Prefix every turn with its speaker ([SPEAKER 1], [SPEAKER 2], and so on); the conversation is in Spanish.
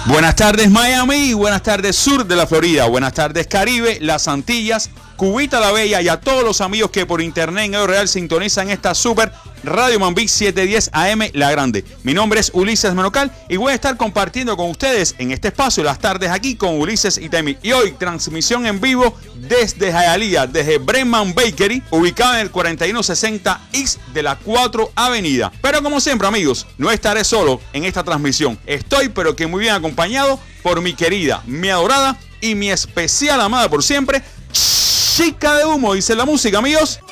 [SPEAKER 1] Buenas tardes Miami, buenas tardes sur de la Florida, buenas tardes Caribe, las Antillas, Cubita la Bella y a todos los amigos que por internet en Edo Real sintonizan esta super Radio Mambí 710 AM La Grande. Mi nombre es Ulises Menocal y voy a estar compartiendo con ustedes en este espacio las tardes aquí con Ulises y Temi. Y hoy transmisión en vivo desde Hialeah, desde Bremen Bakery, ubicada en el 4160 East de la 4 Avenida. Pero como siempre amigos, no estaré solo en esta transmisión. Estoy pero que muy bien acompañado por mi querida, mi adorada y mi especial amada por siempre, Chica de Humo, dice la música amigos.